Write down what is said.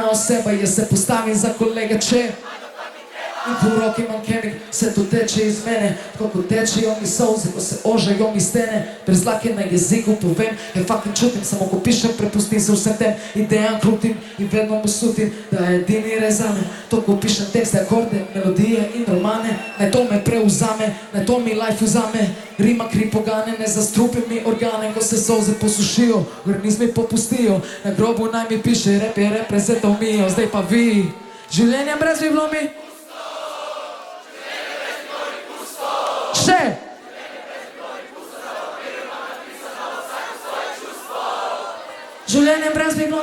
oseba, jaz se postavim za kolega, če in po roki imam kemik, vse to teče iz mene, tako kot tečejo mi solze, ko se ožajo mi stene, brez dlake na jeziku povem, fucking čutim, samo ko pišem, prepustim se vsem tem idejam krutim in vedno mu sutim, da je edini rezame, to ko pišem tekste, akorde, melodije in romane, naj to me preuzame, naj to mi life vzame, rima kri pogane, ne zastrupi mi organe, ko se solze posušijo, organizmi popustijo, na grobu naj mi piše, rap je reprezental mijo, zdaj pa vi, življenje brez bi bilo mi? Še! Življenje brez bi bilo